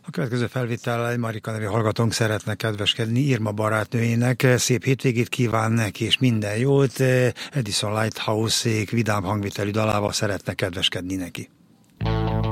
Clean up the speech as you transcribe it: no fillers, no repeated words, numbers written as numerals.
A következő felvétel Marika nevű hallgatónk szeretne kedveskedni Irma barátnőjének. Szép hétvégét kíván neki, és minden jót. Edison Lighthouse-ék vidám hangvitelű dalával szeretne kedveskedni neki.